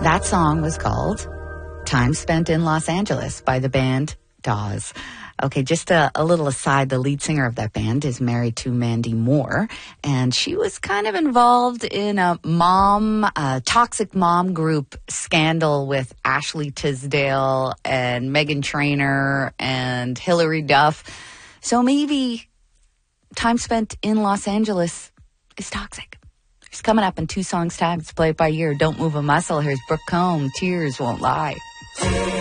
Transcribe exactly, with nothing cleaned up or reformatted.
that song was called Time Spent in Los Angeles by the band Dawes. Okay, just a, a little aside, the lead singer of that band is married to Mandy Moore, and she was kind of involved in a mom, a toxic mom group scandal with Ashley Tisdale and Meghan Trainor and Hilary Duff. So maybe time spent in Los Angeles is toxic. It's coming up in two songs time. Let's play it by ear. Don't move a muscle. Here's Brooke Combe. Tears Won't Lie.